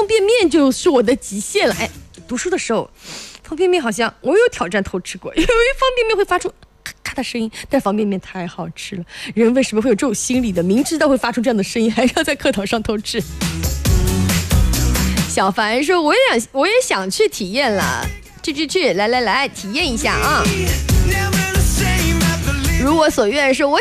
方便面就是我的极限了。哎，读书的时候，方便面好像我有挑战偷吃过，因为方便面会发出咔咔的声音，但方便面太好吃了。人为什么会有这种心理的？明知道会发出这样的声音，还要在课堂上偷吃。小凡说：“我也想去体验了，去，来，体验一下啊！如我所愿是，我